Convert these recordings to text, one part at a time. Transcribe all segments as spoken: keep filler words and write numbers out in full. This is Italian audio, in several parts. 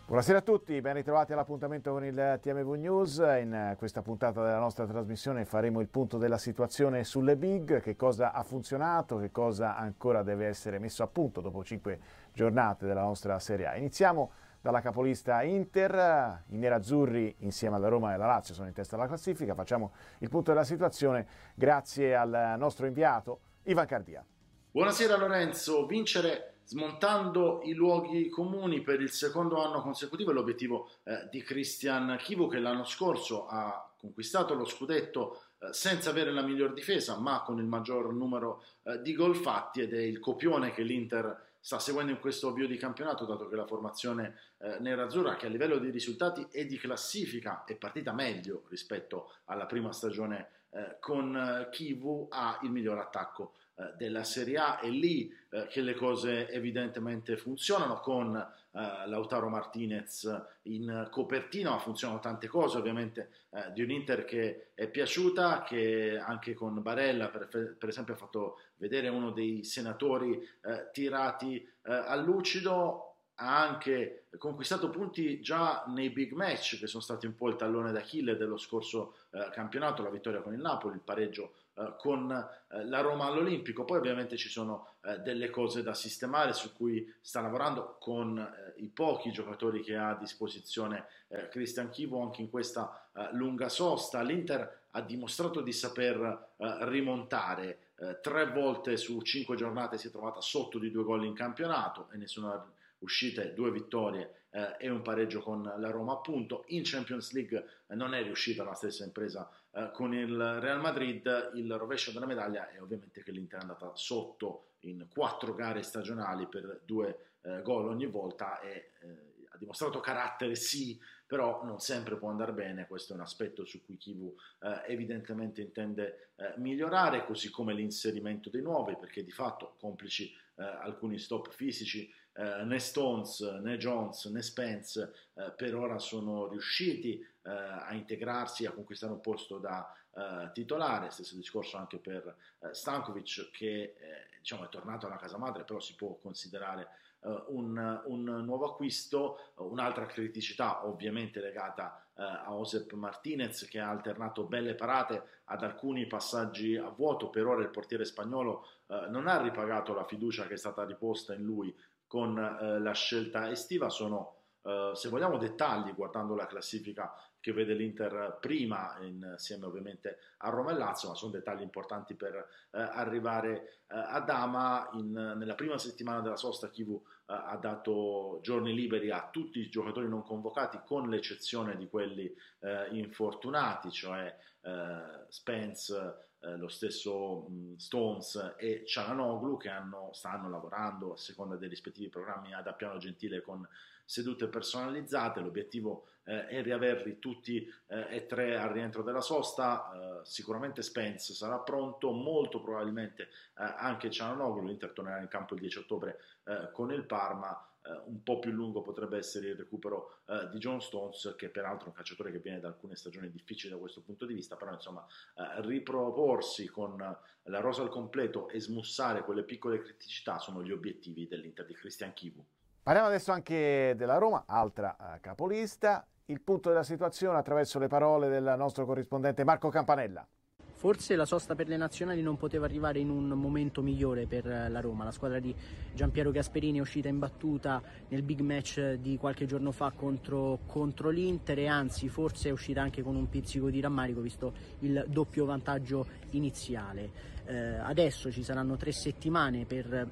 Buonasera a tutti, ben ritrovati all'appuntamento con il T M V News. In questa puntata della nostra trasmissione faremo il punto della situazione sulle big, che cosa ha funzionato, che cosa ancora deve essere messo a punto dopo cinque giornate della nostra Serie A. Iniziamo dalla capolista Inter, i nerazzurri insieme alla Roma e alla Lazio sono in testa alla classifica. Facciamo il punto della situazione grazie al nostro inviato Ivan Cardia. Buonasera Lorenzo, vincere smontando i luoghi comuni per il secondo anno consecutivo è l'obiettivo eh, di Christian Chivu, che l'anno scorso ha conquistato lo scudetto eh, senza avere la miglior difesa ma con il maggior numero eh, di gol fatti, ed è il copione che l'Inter sta seguendo in questo avvio di campionato, dato che la formazione eh, nerazzurra, che a livello di risultati e di classifica è partita meglio rispetto alla prima stagione eh, con eh, Chivu, ha il miglior attacco eh, della Serie A. È lì eh, che le cose evidentemente funzionano, con eh, Lautaro Martinez in copertina, ma funzionano tante cose ovviamente eh, di un Inter che è piaciuta, che anche con Barella per, per esempio ha fatto vedere uno dei senatori eh, tirati eh, a lucido. Ha anche conquistato punti già nei big match, che sono stati un po' il tallone d'Achille dello scorso eh, campionato, la vittoria con il Napoli, il pareggio eh, con eh, la Roma all'Olimpico. Poi ovviamente ci sono eh, delle cose da sistemare su cui sta lavorando con eh, i pochi giocatori che ha a disposizione eh, Christian Chivu anche in questa eh, lunga sosta. L'Inter ha dimostrato di saper eh, rimontare, eh, tre volte su cinque giornate si è trovata sotto di due gol in campionato e nessuna uscite, due vittorie eh, e un pareggio con la Roma appunto. In Champions League eh, non è riuscita la stessa impresa eh, con il Real Madrid. Il rovescio della medaglia è ovviamente che l'Inter è andata sotto in quattro gare stagionali per due eh, gol ogni volta e eh, ha dimostrato carattere sì, però non sempre può andare bene. Questo è un aspetto su cui Chivu eh, evidentemente intende eh, migliorare, così come l'inserimento dei nuovi, perché di fatto, complici eh, alcuni stop fisici, eh, né Stones, né Jones, né Spence eh, per ora sono riusciti eh, a integrarsi, a conquistare un posto da eh, titolare. Stesso discorso anche per eh, Stankovic, che eh, diciamo è tornato alla casa madre, però si può considerare Un, un nuovo acquisto. Un'altra criticità ovviamente legata eh, a Josep Martinez, che ha alternato belle parate ad alcuni passaggi a vuoto. Per ora il portiere spagnolo eh, non ha ripagato la fiducia che è stata riposta in lui con eh, la scelta estiva. Sono Uh, se vogliamo dettagli, guardando la classifica che vede l'Inter prima insieme ovviamente a Roma e Lazio, ma sono dettagli importanti per uh, arrivare uh, a Dama. In, nella prima settimana della sosta Chivu uh, ha dato giorni liberi a tutti i giocatori non convocati, con l'eccezione di quelli uh, infortunati, cioè uh, Spence, Uh, lo stesso um, Stones e Çalhanoğlu, che hanno, stanno lavorando a seconda dei rispettivi programmi ad Appiano Gentile con sedute personalizzate. L'obiettivo eh, è riaverli tutti eh, e tre al rientro della sosta. Eh, sicuramente Spence sarà pronto, molto probabilmente eh, anche Çalhanoğlu. L'Inter tornerà in campo il dieci ottobre eh, con il Parma. Un po' più lungo potrebbe essere il recupero uh, di John Stones, che peraltro è un calciatore che viene da alcune stagioni difficili da questo punto di vista, però insomma uh, riproporsi con uh, la rosa al completo e smussare quelle piccole criticità sono gli obiettivi dell'Inter di Christian Chivu. Parliamo adesso anche della Roma, altra uh, capolista. Il punto della situazione attraverso le parole del nostro corrispondente Marco Campanella. Forse la sosta per le nazionali non poteva arrivare in un momento migliore per la Roma. La squadra di Giampiero Gasperini è uscita imbattuta nel big match di qualche giorno fa contro, contro l'Inter, e anzi forse è uscita anche con un pizzico di rammarico visto il doppio vantaggio iniziale. Eh, adesso ci saranno tre settimane per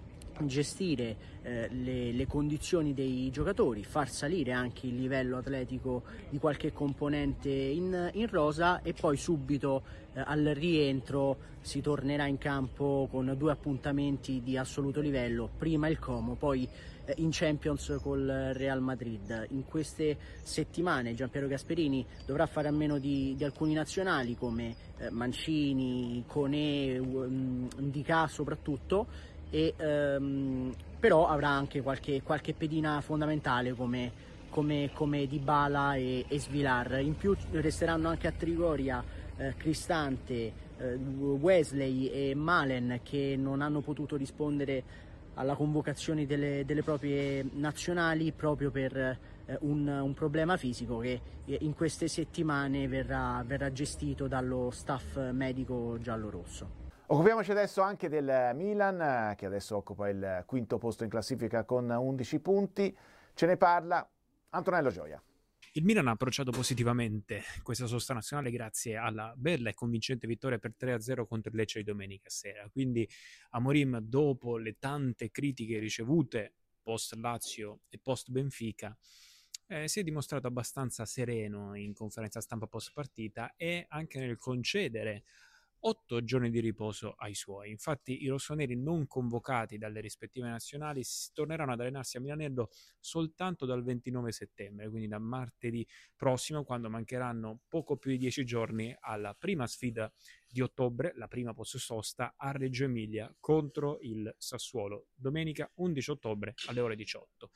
gestire eh, le, le condizioni dei giocatori, far salire anche il livello atletico di qualche componente in, in rosa, e poi subito eh, al rientro si tornerà in campo con due appuntamenti di assoluto livello, prima il Como, poi eh, in Champions col Real Madrid. In queste settimane Giampiero Gasperini dovrà fare a meno di, di alcuni nazionali come eh, Mancini, Koné, um, Ndicà soprattutto, e ehm, però avrà anche qualche, qualche pedina fondamentale come, come, come Dybala e, e Svilar. In più resteranno anche a Trigoria eh, Cristante, eh, Wesley e Malen, che non hanno potuto rispondere alla convocazione delle, delle proprie nazionali proprio per eh, un, un problema fisico che in queste settimane verrà, verrà gestito dallo staff medico giallorosso. Occupiamoci adesso anche del Milan, che adesso occupa il quinto posto in classifica con undici punti. Ce ne parla Antonello Gioia. Il Milan ha approcciato positivamente questa sosta nazionale grazie alla bella e convincente vittoria per tre a zero contro il Lecce di domenica sera. Quindi Amorim, dopo le tante critiche ricevute post Lazio e post Benfica, eh, si è dimostrato abbastanza sereno in conferenza stampa post partita e anche nel concedere otto giorni di riposo ai suoi. Infatti i rossoneri non convocati dalle rispettive nazionali torneranno ad allenarsi a Milanello soltanto dal ventinove settembre, quindi da martedì prossimo, quando mancheranno poco più di dieci giorni alla prima sfida di ottobre, la prima post sosta a Reggio Emilia contro il Sassuolo, domenica undici ottobre alle ore diciotto.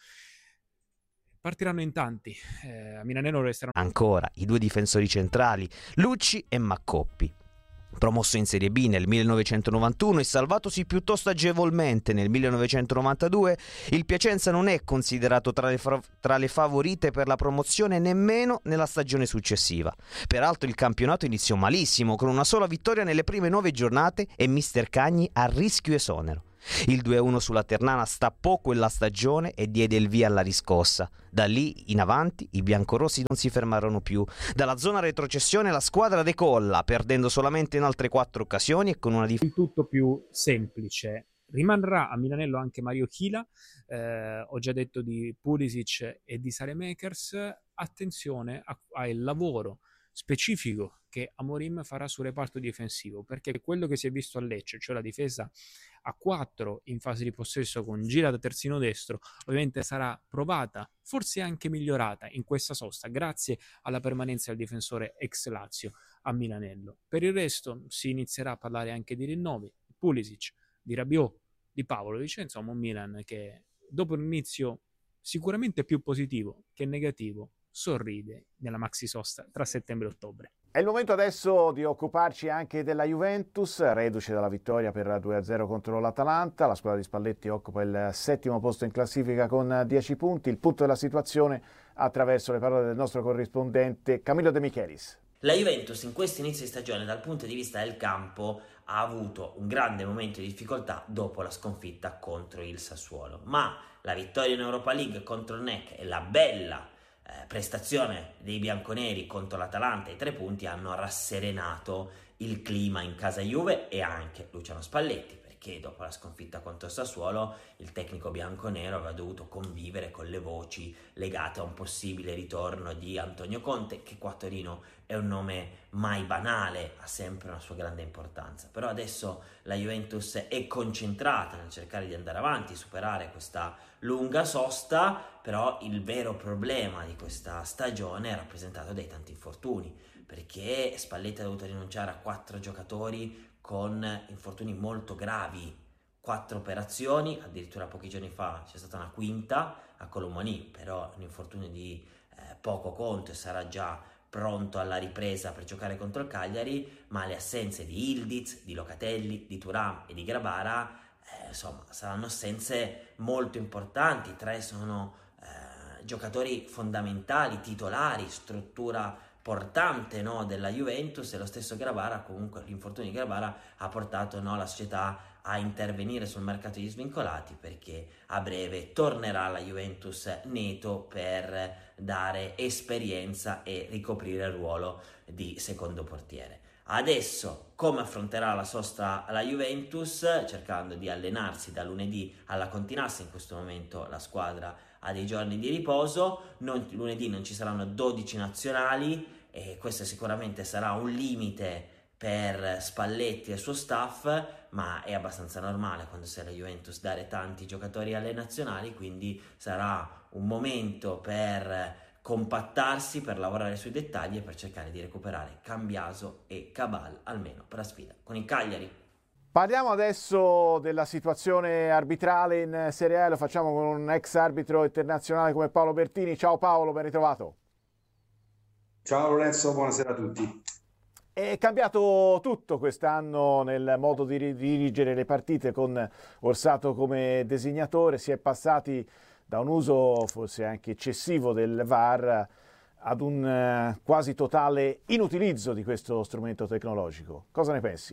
Partiranno in tanti, eh, a Milanello resteranno ancora i due difensori centrali, Lucci e Maccoppi. Promosso in Serie B nel millenovecentonovantuno e salvatosi piuttosto agevolmente nel millenovecentonovantadue, il Piacenza non è considerato tra le, fra- tra le favorite per la promozione nemmeno nella stagione successiva. Peraltro il campionato iniziò malissimo, con una sola vittoria nelle prime nove giornate e mister Cagni a rischio esonero. Il due a uno sulla Ternana stappò quella stagione e diede il via alla riscossa. Da lì in avanti i biancorossi non si fermarono più. Dalla zona retrocessione la squadra decolla, perdendo solamente in altre quattro occasioni e con una difesa il tutto più semplice. Rimarrà a Milanello anche Mario Chila, eh, ho già detto di Pulisic e di Saelemaekers. Attenzione al lavoro specifico che Amorim farà sul reparto difensivo, perché quello che si è visto a Lecce, cioè la difesa a quattro in fase di possesso con Gira da terzino destro, ovviamente sarà provata, forse anche migliorata in questa sosta grazie alla permanenza del difensore ex Lazio a Milanello. Per il resto si inizierà a parlare anche di rinnovi, Pulisic, di Rabiot, di Pavlovic, insomma un Milan che dopo un inizio sicuramente più positivo che negativo sorride nella maxi sosta tra settembre e ottobre. È il momento adesso di occuparci anche della Juventus, reduce dalla vittoria per due a zero contro l'Atalanta. La squadra di Spalletti occupa il settimo posto in classifica con dieci punti. Il punto della situazione attraverso le parole del nostro corrispondente Camillo De Michelis. La Juventus in questo inizio di stagione dal punto di vista del campo ha avuto un grande momento di difficoltà dopo la sconfitta contro il Sassuolo, ma la vittoria in Europa League contro il N E C e la bella eh, prestazione dei bianconeri contro l'Atalanta, i tre punti, hanno rasserenato il clima in casa Juve e anche Luciano Spalletti, perché dopo la sconfitta contro il Sassuolo il tecnico bianconero aveva dovuto convivere con le voci legate a un possibile ritorno di Antonio Conte, che qua a Torino è un nome mai banale, ha sempre una sua grande importanza. Però adesso la Juventus è concentrata nel cercare di andare avanti, superare questa lunga sosta, però il vero problema di questa stagione è rappresentato dai tanti infortuni, perché Spalletti ha dovuto rinunciare a quattro giocatori con infortuni molto gravi, quattro operazioni, addirittura pochi giorni fa c'è stata una quinta a Colomoni, però un infortunio di eh, poco conto e sarà già pronto alla ripresa per giocare contro il Cagliari, ma le assenze di Ildiz, di Locatelli, di Thuram e di Grabara, eh, insomma, saranno assenze molto importanti. Tre sono eh, giocatori fondamentali, titolari, struttura portante, no, della Juventus, e lo stesso Grabara, comunque l'infortunio di Grabara ha portato, no, la società a intervenire sul mercato degli svincolati, perché a breve tornerà la Juventus neto per dare esperienza e ricoprire il ruolo di secondo portiere. Adesso come affronterà la sosta la Juventus? Cercando di allenarsi da lunedì alla Continassa. In questo momento la squadra ha dei giorni di riposo, non, lunedì non ci saranno dodici nazionali e questo sicuramente sarà un limite per Spalletti e il suo staff, ma è abbastanza normale quando sei la Juventus dare tanti giocatori alle nazionali, quindi sarà un momento per compattarsi, per lavorare sui dettagli e per cercare di recuperare Cambiaso e Cabal almeno per la sfida con il Cagliari. Parliamo adesso della situazione arbitrale in Serie A, lo facciamo con un ex arbitro internazionale come Paolo Bertini. Ciao Paolo, ben ritrovato. Ciao Lorenzo, buonasera a tutti. È cambiato tutto quest'anno nel modo di dirigere le partite con Orsato come designatore, si è passati da un uso forse anche eccessivo del V A R ad un eh, quasi totale inutilizzo di questo strumento tecnologico. Cosa ne pensi?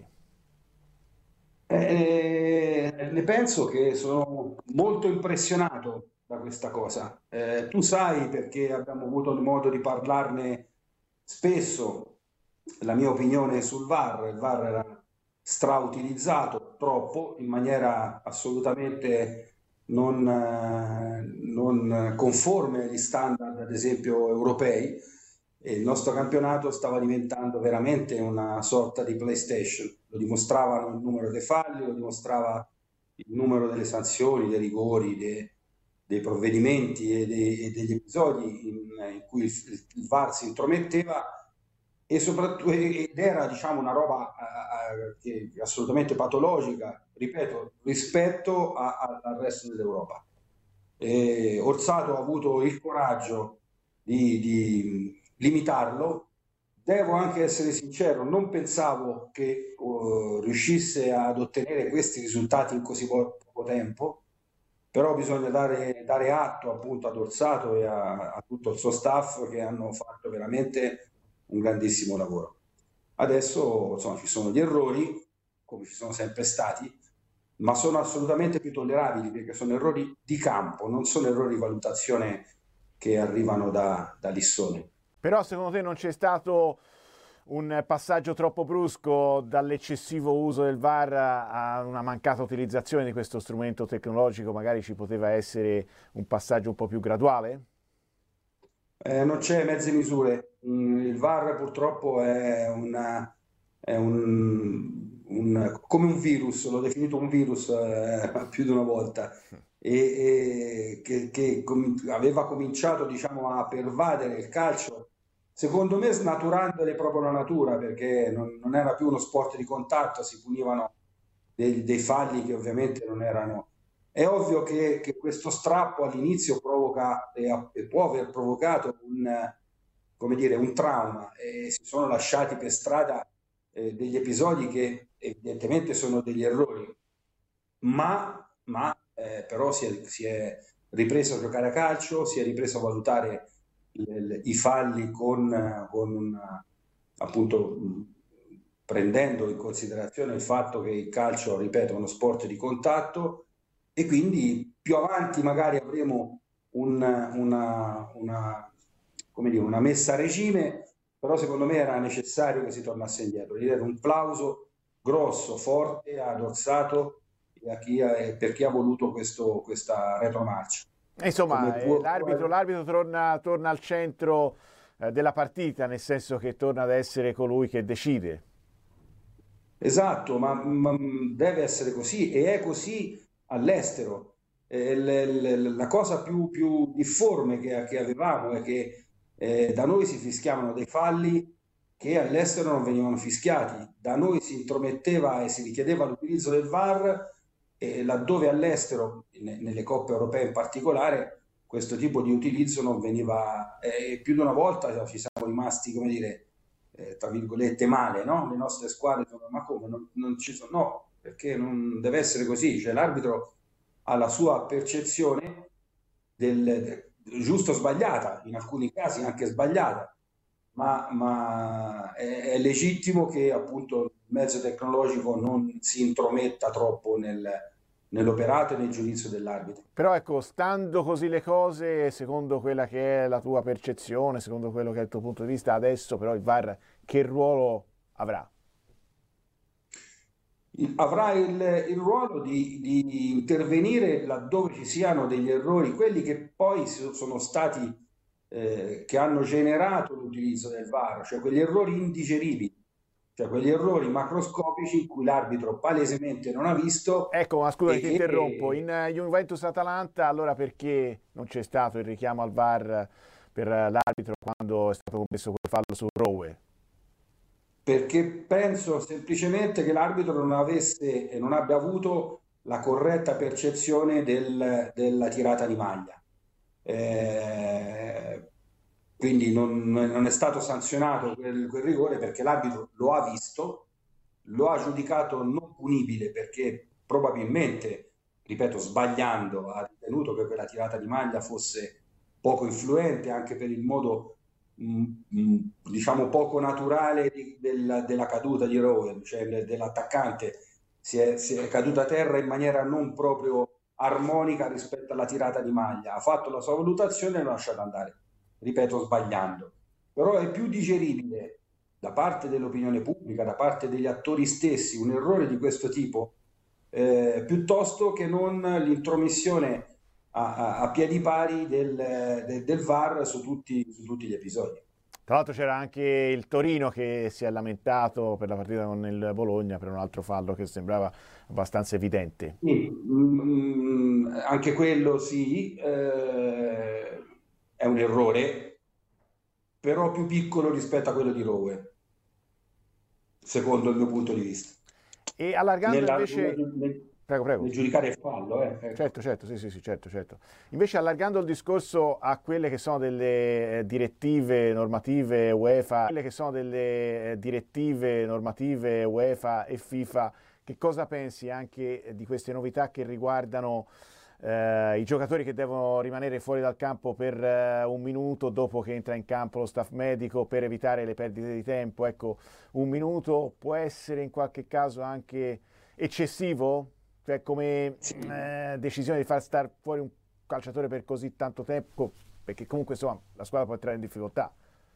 Eh, ne penso che sono molto impressionato da questa cosa. Eh, tu sai, perché abbiamo avuto il modo di parlarne spesso, la mia opinione sul V A R. Il V A R era strautilizzato troppo, in maniera assolutamente non, eh, non conforme agli standard, ad esempio, europei, e il nostro campionato stava diventando veramente una sorta di PlayStation. Lo dimostravano il numero dei falli, lo dimostrava il numero delle sanzioni, dei rigori, dei, dei provvedimenti e, dei, e degli episodi in, in cui il, il V A R si intrometteva, e soprattutto ed era, diciamo, una roba uh, che, assolutamente patologica, ripeto, rispetto a, a, al resto dell'Europa. E Orsato ha avuto il coraggio di, di limitarlo. Devo anche essere sincero, non pensavo che uh, riuscisse ad ottenere questi risultati in così poco tempo, però bisogna dare, dare atto appunto ad Orsato e a, a tutto il suo staff, che hanno fatto veramente un grandissimo lavoro. Adesso, insomma, ci sono gli errori, come ci sono sempre stati, ma sono assolutamente più tollerabili, perché sono errori di campo, non sono errori di valutazione che arrivano da, da lissone. Però secondo te non c'è stato un passaggio troppo brusco dall'eccessivo uso del V A R a una mancata utilizzazione di questo strumento tecnologico? Magari ci poteva essere un passaggio un po' più graduale? Eh, non c'è mezze misure. Il V A R purtroppo è, una, è un, un, come un virus, l'ho definito un virus eh, più di una volta, e, e che, che com- aveva cominciato, diciamo, a pervadere il calcio, secondo me snaturandone proprio la natura, perché non, non era più uno sport di contatto, si punivano dei, dei falli che ovviamente non erano. È ovvio che, che questo strappo all'inizio provoca e, e può aver provocato un, come dire, un trauma, e si sono lasciati per strada eh, degli episodi che evidentemente sono degli errori, ma, ma eh, però si è, si è ripreso a giocare a calcio, si è ripreso a valutare le, le, i falli con, con una, appunto, prendendo in considerazione il fatto che il calcio, ripeto, è uno sport di contatto. E quindi più avanti magari avremo un, una, una, come dire, una messa a regime, però secondo me era necessario che si tornasse indietro. Gli dare un plauso grosso, forte ad Orsato e a chi ha, per chi ha voluto questo, questa retromarcia. Insomma, può, l'arbitro, l'arbitro torna, torna al centro eh, della partita, nel senso che torna ad essere colui che decide. Esatto, ma, ma deve essere così, e è così all'estero. Eh, le, le, la cosa più, più difforme che, che avevamo è che eh, da noi si fischiavano dei falli che all'estero non venivano fischiati. Da noi si intrometteva e si richiedeva l'utilizzo del V A R, e laddove all'estero, ne, nelle coppe europee in particolare, questo tipo di utilizzo non veniva. Eh, più di una volta ci siamo rimasti, come dire, eh, tra virgolette, male, no? Le nostre squadre sono, ma come? Non, non ci sono? No, perché non deve essere così. Cioè, l'arbitro ha la sua percezione del, del giusto o sbagliata, in alcuni casi anche sbagliata, ma, ma è, è legittimo che appunto il mezzo tecnologico non si intrometta troppo nel, nell'operato e nel giudizio dell'arbitro. Però ecco, stando così le cose, secondo quella che è la tua percezione, secondo quello che è il tuo punto di vista, adesso però il V A R che ruolo avrà? Avrà il, il ruolo di, di intervenire laddove ci siano degli errori, quelli che poi sono stati, eh, che hanno generato l'utilizzo del V A R, cioè quegli errori indigeribili, cioè quegli errori macroscopici in cui l'arbitro palesemente non ha visto. Ecco, ma scusa, ti che... interrompo. In Juventus-Atalanta, allora perché non c'è stato il richiamo al V A R per l'arbitro quando è stato commesso quel fallo su Rowe? Perché penso semplicemente che l'arbitro non avesse e non abbia avuto la corretta percezione del, della tirata di maglia. Eh, quindi non, non è stato sanzionato quel, quel rigore perché l'arbitro lo ha visto, lo ha giudicato non punibile perché probabilmente, ripeto, sbagliando, ha ritenuto che quella tirata di maglia fosse poco influente anche per il modo mh, mh, diciamo poco naturale di, del, della caduta di Rowe, cioè dell'attaccante, si è, si è caduta a terra in maniera non proprio armonica rispetto alla tirata di maglia, ha fatto la sua valutazione e l'ha lasciato andare, ripeto, sbagliando. Però è più digeribile da parte dell'opinione pubblica, da parte degli attori stessi, un errore di questo tipo, eh, piuttosto che non l'intromissione a, a, a piedi pari del, del, del V A R su tutti, su tutti gli episodi. Tra l'altro c'era anche il Torino che si è lamentato per la partita con il Bologna per un altro fallo che sembrava abbastanza evidente. Sì, mm, anche quello sì, eh, è un errore, però più piccolo rispetto a quello di Rowe, secondo il mio punto di vista. E allargando Nella, invece... nel, nel, prego, prego. nel giudicare il fallo. Eh, ecco. Certo, certo, sì, sì, sì, certo, certo. Invece allargando il discorso a quelle che sono delle direttive normative UEFA, quelle che sono delle direttive normative UEFA e FIFA, che cosa pensi anche di queste novità che riguardano eh, i giocatori che devono rimanere fuori dal campo per eh, un minuto dopo che entra in campo lo staff medico per evitare le perdite di tempo? Ecco, un minuto può essere in qualche caso anche eccessivo? Cioè come eh, decisione di far star fuori un calciatore per così tanto tempo, perché comunque insomma la squadra può entrare in difficoltà.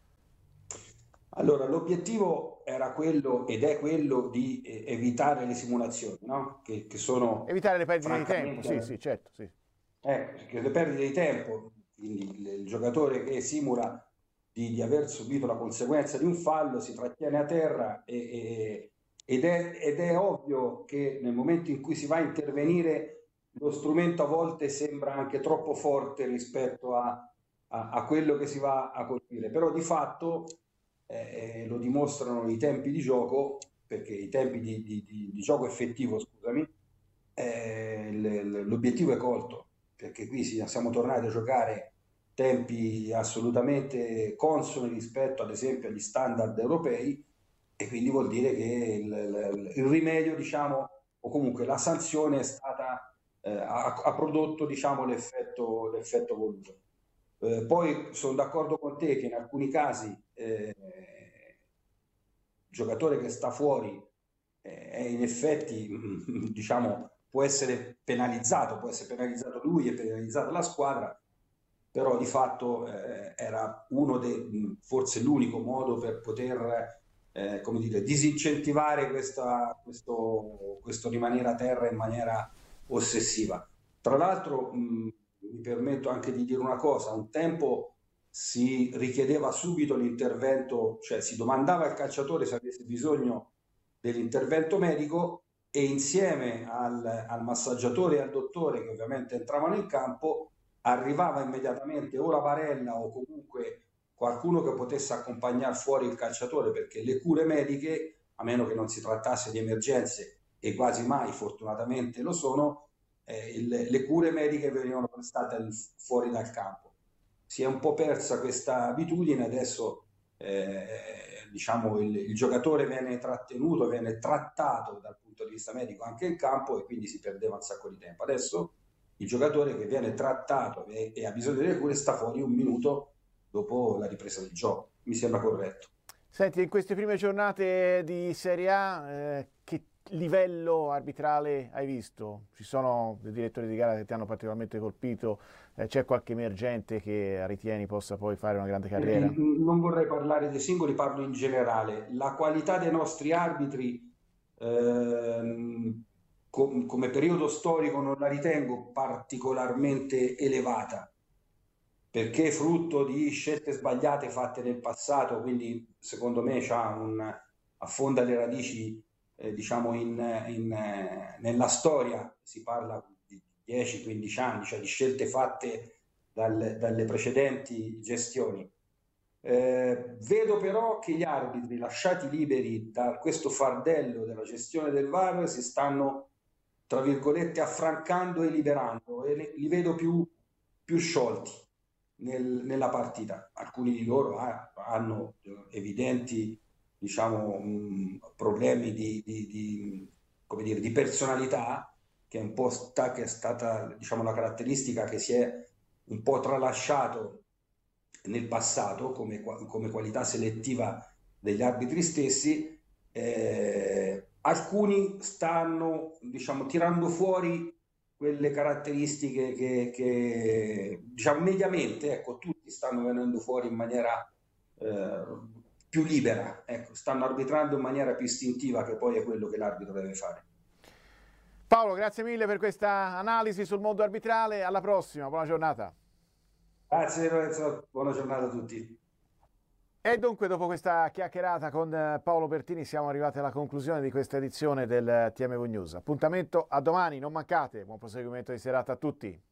Allora, l'obiettivo era quello ed è quello di eh, evitare le simulazioni, no? Che, che sono evitare le perdite di tempo, sì, sì, certo, sì. Ecco, perché le perdite di tempo, quindi il, il giocatore che simula di, di aver subito la conseguenza di un fallo si trattiene a terra e, e Ed è, ed è ovvio che nel momento in cui si va a intervenire lo strumento a volte sembra anche troppo forte rispetto a, a, a quello che si va a colpire, però di fatto eh, lo dimostrano i tempi di gioco, perché i tempi di, di, di, di gioco effettivo, scusami, eh, l'obiettivo è colto, perché qui siamo tornati a giocare tempi assolutamente consoni rispetto ad esempio agli standard europei, e quindi vuol dire che il, il, il rimedio, diciamo, o comunque la sanzione è stata, eh, ha, ha prodotto, diciamo, l'effetto, l'effetto voluto. Eh, poi sono d'accordo con te che in alcuni casi eh, il giocatore che sta fuori eh, è in effetti, diciamo, può essere penalizzato, può essere penalizzato lui e penalizzata la squadra, però di fatto eh, era uno dei, forse l'unico modo per poter Eh, come dire, disincentivare questa, questo, questo rimanere a terra in maniera ossessiva. Tra l'altro mh, mi permetto anche di dire una cosa: un tempo si richiedeva subito l'intervento, cioè si domandava al calciatore se avesse bisogno dell'intervento medico e insieme al, al massaggiatore e al dottore, che ovviamente entravano in campo, arrivava immediatamente o la barella o comunque qualcuno che potesse accompagnare fuori il calciatore, perché le cure mediche, a meno che non si trattasse di emergenze, e quasi mai fortunatamente lo sono, eh, il, le cure mediche venivano prestate al, fuori dal campo. Si è un po' persa questa abitudine, adesso eh, diciamo il, il giocatore viene trattenuto, viene trattato dal punto di vista medico anche in campo e quindi si perdeva un sacco di tempo. Adesso il giocatore che viene trattato e, e ha bisogno delle cure sta fuori un minuto dopo la ripresa del gioco. Mi sembra corretto. Senti, in queste prime giornate di Serie A eh, che livello arbitrale hai visto? Ci sono dei direttori di gara che ti hanno particolarmente colpito? Eh, c'è qualche emergente che ritieni possa poi fare una grande carriera? Eh, non vorrei parlare dei singoli, parlo in generale. La qualità dei nostri arbitri ehm, com- come periodo storico non la ritengo particolarmente elevata, perché è frutto di scelte sbagliate fatte nel passato, quindi secondo me c'ha un, affonda le radici eh, diciamo in, in, eh, nella storia. Si parla di dieci quindici anni, cioè di scelte fatte dal, dalle precedenti gestioni. Eh, vedo però che gli arbitri lasciati liberi da questo fardello della gestione del V A R si stanno, tra virgolette, affrancando e liberando, e li vedo più, più sciolti. nel, nella partita. Alcuni di loro ha, hanno evidenti, diciamo, mh, problemi di, di, di, come dire, di personalità, che è un po' sta, che è stata, diciamo, la caratteristica che si è un po' tralasciato nel passato come, come qualità selettiva degli arbitri stessi. Eh, alcuni stanno, diciamo, tirando fuori quelle caratteristiche che, che diciamo, mediamente, ecco, tutti stanno venendo fuori in maniera eh, più libera, ecco, stanno arbitrando in maniera più istintiva, che poi è quello che l'arbitro deve fare. Paolo, grazie mille per questa analisi sul mondo arbitrale, alla prossima, buona giornata. Grazie Lorenzo, buona giornata a tutti. E dunque, dopo questa chiacchierata con Paolo Bertini, siamo arrivati alla conclusione di questa edizione del T M V News. Appuntamento a domani, non mancate, buon proseguimento di serata a tutti.